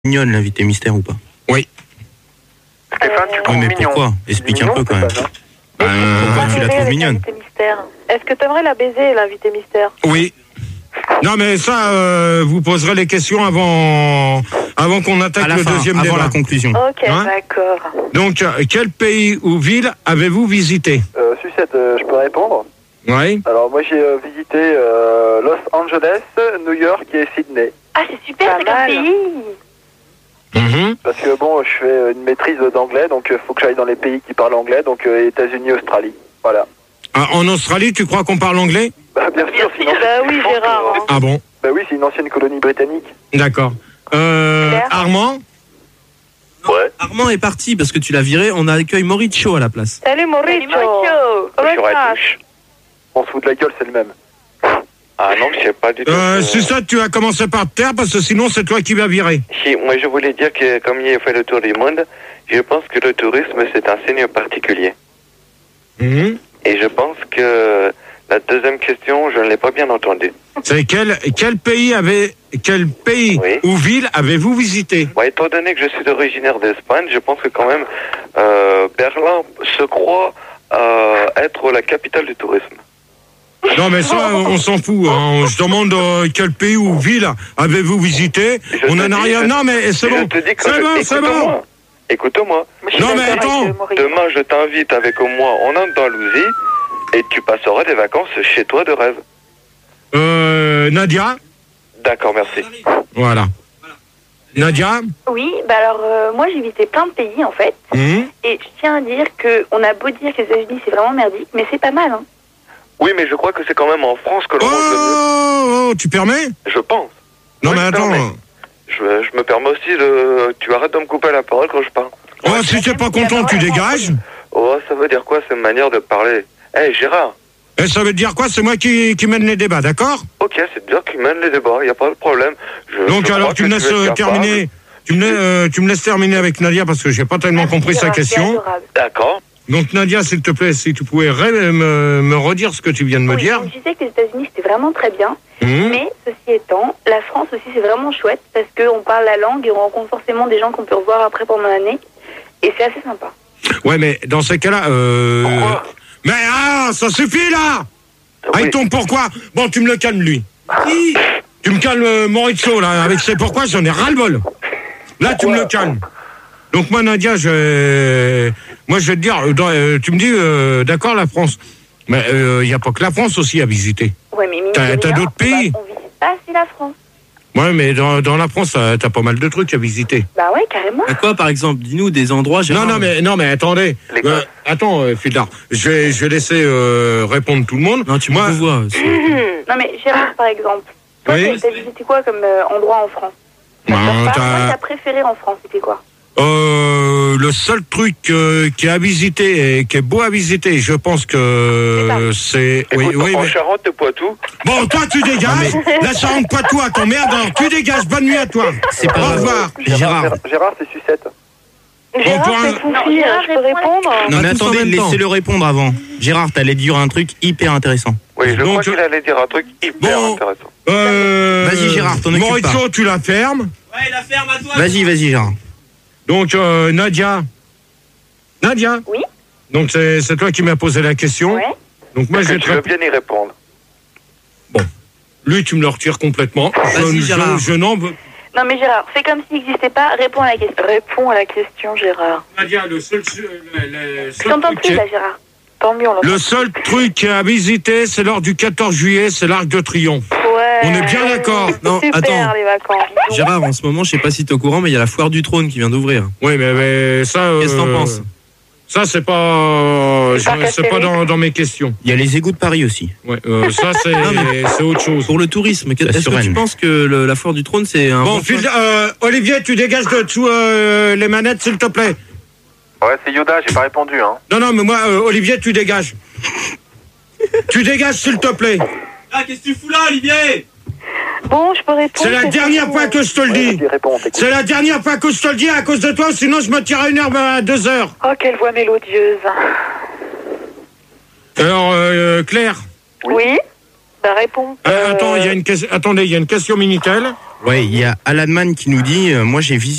mignonne, l'invité mystère ou pas? Oui. Stéphane, tu trouves mais mignon. pourquoi? Explique un peu quand même. Pourquoi tu la trouves mignonne? Est-ce que tu aimerais la baiser, l'invité mystère? Oui. Non, mais ça, vous poserez les questions avant qu'on attaque le deuxième avant débat. la conclusion. Ok, Hein? d'accord. Donc, quel pays ou ville avez-vous visité? Sucette, je peux répondre? Oui. Alors, moi, j'ai visité Los Angeles, New York et Sydney. Ah, c'est super, c'est comme pays. Parce que, bon, je fais une maîtrise d'anglais, donc il faut que j'aille dans les pays qui parlent anglais, donc États-Unis, Australie. Voilà. Ah, en Australie, tu crois qu'on parle anglais? Bah, bien sûr, sinon... Bah oui, Gérard. Hein. Ah bon? Bah oui, c'est une ancienne colonie britannique. D'accord. Armand? Ouais. Armand est parti parce que tu l'as viré. On accueille Mauricio à la place. Salut Mauricio. On se fout de la gueule, c'est le même. Ah non, je sais pas du tout. C'est ça, tu as commencé par te taire parce que sinon c'est toi qui vas virer. Si, moi je voulais dire que comme il a fait le tour du monde, je pense que le tourisme c'est un signe particulier. Et je pense que la deuxième question, je ne l'ai pas bien entendue. C'est quel pays Oui. ou ville avez-vous visité? Ouais, étant donné que je suis originaire d'Espagne, je pense que quand même Berlin se croit être la capitale du tourisme. Non mais ça, on s'en fout. Hein. Je demande quel pays ou ville avez-vous visité? On en a rien. Non mais c'est bon. C'est bon. Écoute-moi. Non mais attends. Demain, je t'invite avec moi en Andalousie et tu passeras des vacances chez toi de rêve. Nadia? D'accord, merci. Voilà. Nadia? Oui, bah alors moi j'ai visité plein de pays en fait. Et je tiens à dire qu'on a beau dire que les États-Unis c'est vraiment merdique, mais c'est pas mal. Hein. Oui, mais je crois que c'est quand même en France que l'on mange le mieux. Oh, tu permets? Je pense. Non Oui, mais je attends. permets. Je me permets aussi de... Tu arrêtes de me couper la parole quand je parle. Oh, si t'es pas content, tu dégages. Oh, ça veut dire quoi, cette manière de parler? Hé, Gérard. Et ça veut dire quoi? C'est moi qui mène les débats, d'accord? Ok, c'est bien qu'il mène les débats, il n'y a pas de problème. Donc alors tu me laisses terminer. Tu me laisses terminer avec Nadia parce que j'ai pas tellement compris sa question. D'accord. Donc Nadia, s'il te plaît, si tu pouvais me redire ce que tu viens de me dire. Je disais que les États-Unis c'était vraiment très bien, mais ceci étant, la France aussi c'est vraiment chouette parce qu'on parle la langue et on rencontre forcément des gens qu'on peut revoir après pendant l'année et c'est assez sympa. Ouais, mais dans ces cas-là, mais ça suffit là. Avec ton pourquoi. Bon, tu me le calmes lui. Tu me calmes Maurizio là avec ses pourquoi, j'en ai ras-le-bol. Là, tu me le calmes. Donc moi, Nadia, je vais te dire, tu me dis, d'accord, la France. Mais il n'y a pas que la France aussi à visiter. Ouais, mais t'as d'autres pays. On visite pas assez la France. Ouais, mais dans la France, t'as pas mal de trucs à visiter. Bah ouais, carrément. À quoi, par exemple? Dis-nous des endroits. Gérard. Non, mais attendez. Attends, Fildar. Je vais laisser répondre tout le monde. Non, tu me vois. Non, mais Gérard, par exemple. Toi, t'as visité quoi comme endroit en France? Moi, t'as préféré en France, c'était quoi? Le seul truc qui est à visiter et qui est beau à visiter, je pense que c'est... Écoute, en Charente de Poitou. Bon, toi, tu dégages. La Charente Poitou à ton merde, alors tu dégages. Bonne nuit à toi. C'est pas Au revoir. Gérard, c'est Sucette. Gérard, je peux répondre? Non, mais attendez, laissez-le répondre avant. Gérard, t'allais dire un truc hyper intéressant. Oui, je crois qu'il allait dire un truc hyper intéressant. Vas-y, Gérard, t'en occupes pas. Maurizio, tu la fermes. Ouais, la ferme à toi. Vas-y, Gérard. Donc, Nadia. Oui. Donc, c'est toi qui m'as posé la question. Ouais. Donc, moi, je veux bien y répondre. Bon. Lui, tu me le retires complètement. Vas-y, Gérard. Je n'en veux... Non, mais Gérard, fais comme s'il n'existait pas. Réponds à la question. Réponds à la question, Gérard. Nadia, le seul Je t'entends plus, là, Gérard. Tant mieux, on l'entend. Le seul truc à visiter, c'est lors du 14 juillet, c'est l'Arc de Triomphe. Ouais. On est bien d'accord. Non, super, attends. les vacances. Gérard, en ce moment, je sais pas si t'es au courant, mais il y a la foire du trône qui vient d'ouvrir. Oui, mais ça... Qu'est-ce que t'en penses? Ça, c'est pas... c'est pas dans mes questions. Il y a les égouts de Paris aussi. Ouais, ça, c'est autre chose. Pour le tourisme, est-ce que tu penses que la foire du trône, c'est un... Bon, Olivier, tu dégages de dessous les manettes, s'il te plaît. Ouais, c'est Yoda, j'ai pas répondu, hein. Non, mais moi, Olivier, tu dégages. Tu dégages, s'il te plaît. Ah, qu'est-ce que tu fous là, Olivier? Bon, je peux répondre. C'est la dernière fois que je te le dis. C'est la dernière fois que je te le dis à cause de toi, sinon je me tire à 1h à 2h. Oh, quelle voix mélodieuse. Alors, Claire. Oui. Bah, réponds. Attends, attendez, il y a une question Minitel. Ouais, il y a Alan Man qui nous dit, moi j'ai visité